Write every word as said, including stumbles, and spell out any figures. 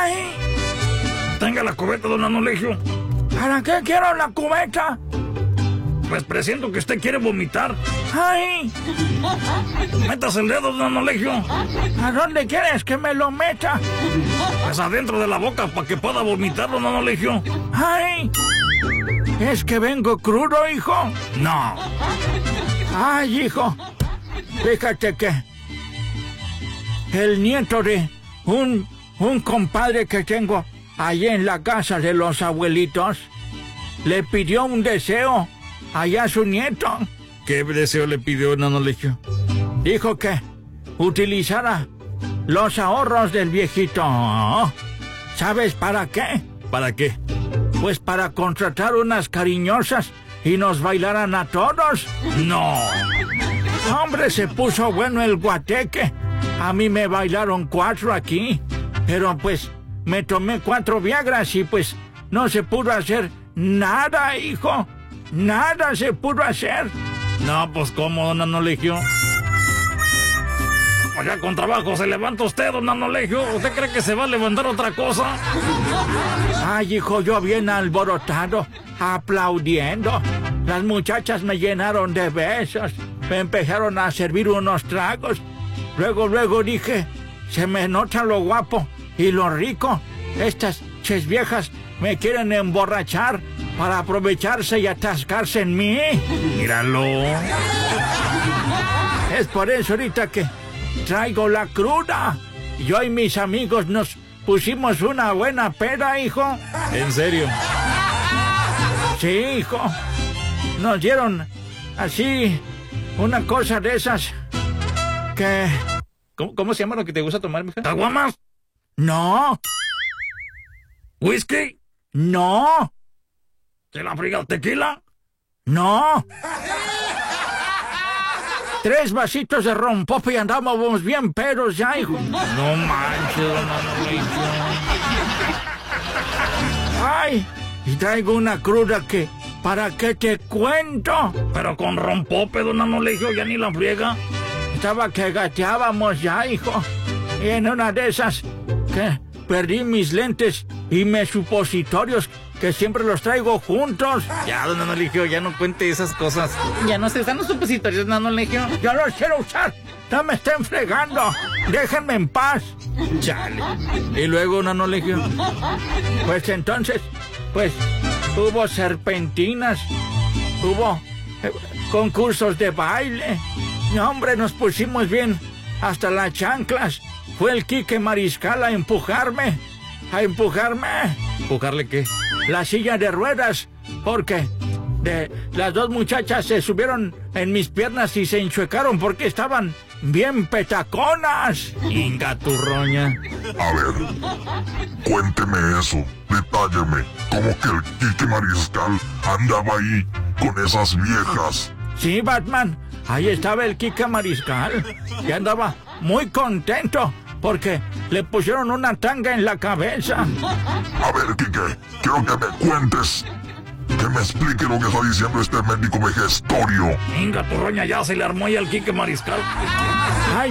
¡Ay! Tenga la cubeta, don Anolegio. ¿Para qué quiero la cubeta? Pues presiento que usted quiere vomitar. ¡Ay! Métase el dedo, don Anolegio. ¿A dónde quieres que me lo meta? Pues adentro de la boca para que pueda vomitar, don Anolegio. ¡Ay! ¿Es que vengo crudo, hijo? No. ¡Ay, hijo! Fíjate que el nieto de un, un compadre que tengo allí en la casa de los abuelitos le pidió un deseo allá a su nieto. ¿Qué deseo le pidió, don Anolegio? Dijo que utilizara los ahorros del viejito. ¿Sabes para qué? ¿Para qué? Pues para contratar unas cariñosas y nos bailaran a todos. No. Hombre, se puso bueno el guateque. A mí me bailaron cuatro aquí, pero pues me tomé cuatro viagras y pues no se pudo hacer nada, hijo. Nada se pudo hacer. No, pues ¿cómo, don Anolegio? Allá con trabajo se levanta usted, don Anolegio. ¿Usted cree que se va a levantar otra cosa? Ay, hijo, yo bien alborotado, aplaudiendo. Las muchachas me llenaron de besos. Me empezaron a servir unos tragos. Luego, luego dije, se me nota lo guapo y lo rico. Estas ches viejas me quieren emborrachar para aprovecharse y atascarse en mí. Míralo. Es por eso ahorita que traigo la cruda. Yo y mis amigos nos pusimos una buena peda, hijo. ¿En serio? Sí, hijo. Nos dieron así una cosa de esas que... ¿Cómo, cómo se llama lo que te gusta tomar, mija? ¿Caguamas? No. ¿Whisky? No. ¿Se la friga tequila? No. Tres vasitos de rompope y andábamos bien peros ya, hijo. No manches, don Anolegio. Ay, y traigo una cruda que... ¿Para qué te cuento? Pero con rompope, don Anolegio, ya ni la friega. Estaba que gateábamos ya, hijo. Y en una de esas que perdí mis lentes y mis supositorios, que siempre los traigo juntos. Ya, don Anolegio, ya no cuente esas cosas. Ya no se están los supositorios, don Anolegio. Yo los quiero usar. No me estén fregando. Déjenme en paz. Chale. Y luego, don Anolegio. Pues entonces, pues, hubo serpentinas, hubo eh, concursos de baile. No, hombre, nos pusimos bien hasta las chanclas. Fue el Quique Mariscal a empujarme, a empujarme. ¿Empujarle qué? La silla de ruedas, porque de, las dos muchachas se subieron en mis piernas y se enchuecaron porque estaban bien petaconas. Ingaturroña. A ver, cuénteme eso, detálleme. ¿Cómo que el Quique Mariscal andaba ahí con esas viejas? Sí, Batman, ahí estaba el Quique Mariscal, y andaba muy contento porque le pusieron una tanga en la cabeza. A ver, Quique, quiero que me cuentes, que me explique lo que está diciendo este médico vejestorio. Ingaturroña, ya se le armó ya al Quique Mariscal. Ay,